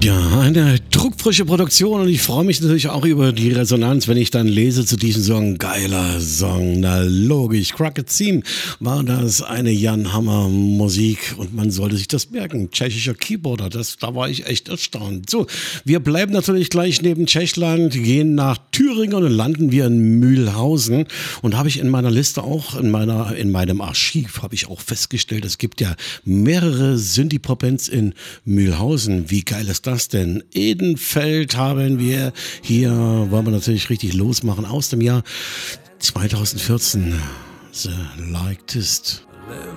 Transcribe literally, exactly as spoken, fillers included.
Ja, eine druckfrische Produktion und ich freue mich natürlich auch über die Resonanz, wenn ich dann lese zu diesem Song. Geiler Song, na logisch. Crooked Theme war das, eine Jan Hammer Musik und man sollte sich das merken. Tschechischer Keyboarder, das, da war ich echt erstaunt. So, wir bleiben natürlich gleich neben Tschechland, gehen nach Thüringen und landen wir in Mühlhausen und habe ich in meiner Liste auch, in meiner, in meinem Archiv habe ich auch festgestellt, es gibt ja mehrere Synthie-Pop-Bands in Mühlhausen. Wie geil ist das denn? Edenfeld haben wir hier, wollen wir natürlich richtig losmachen, aus dem Jahr zweitausendvierzehn. The Lightest.